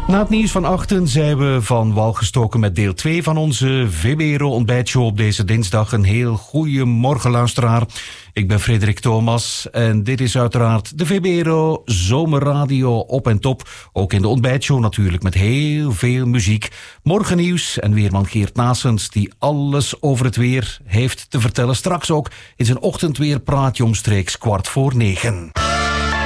Na het nieuws van 8 zijn we van wal gestoken met deel 2 van onze VBRO ontbijtshow op deze dinsdag. Een heel goeie morgen, luisteraar. Ik ben Frederik Thomas en dit is uiteraard de VBRO Zomerradio op en top. Ook in de ontbijtshow natuurlijk met heel veel muziek. Morgen nieuws en weerman Geert Naessens die alles over het weer heeft te vertellen. Straks ook in zijn ochtendweerpraatje omstreeks 8:45.